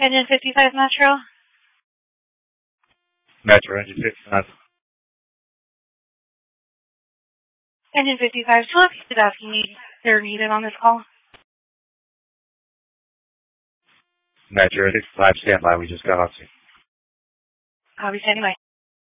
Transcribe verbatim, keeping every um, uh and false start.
Engine fifty-five Metro. Metro, engine fifty-five. Engine fifty-five, two is asking me they're needed on this call. Metro, fifty-five, stand by, we just got off. I'll be standing by.